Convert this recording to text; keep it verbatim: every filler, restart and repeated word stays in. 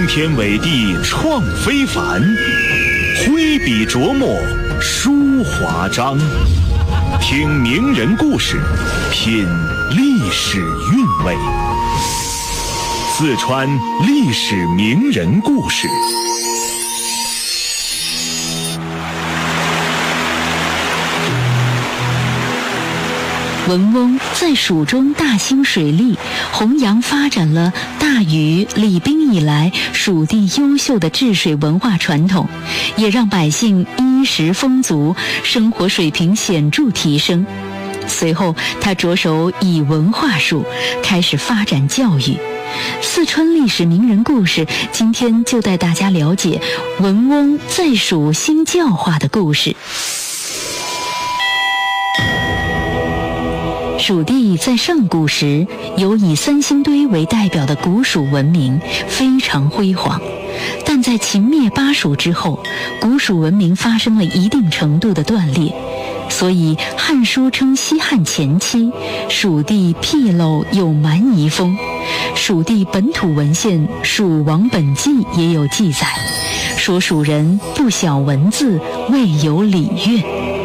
天伟地创非凡，挥笔琢磨书华章。听名人故事，品历史韵味。四川历史名人故事。 文翁在蜀中大兴水利，弘扬发展了大禹、李冰以来蜀地优秀的治水文化传统，也让百姓衣食丰足，生活水平显著提升。随后他着手以文化术，开始发展教育。四川历史名人故事，今天就带大家了解文翁在蜀兴教化的故事。蜀地在上古时有以三星堆为代表的古蜀文明，非常辉煌。但在秦灭巴蜀之后，古蜀文明发生了一定程度的断裂，所以《汉书》称西汉前期蜀地僻陋有蛮夷风。蜀地本土文献《蜀王本纪》也有记载，说蜀人不晓文字，未有礼乐。